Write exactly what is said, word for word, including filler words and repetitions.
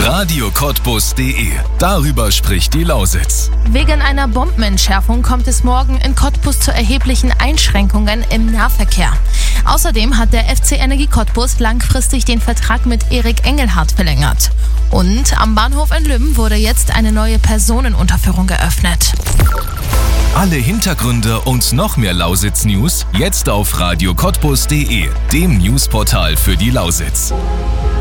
radio cottbus punkt de. Darüber spricht die Lausitz. Wegen einer Bombenentschärfung kommt es morgen in Cottbus zu erheblichen Einschränkungen im Nahverkehr. Außerdem hat der F C Energie Cottbus langfristig den Vertrag mit Erik Engelhardt verlängert. Und am Bahnhof in Lübben wurde jetzt eine neue Personenunterführung geöffnet. Alle Hintergründe und noch mehr Lausitz-News jetzt auf radio cottbus punkt de, dem Newsportal für die Lausitz.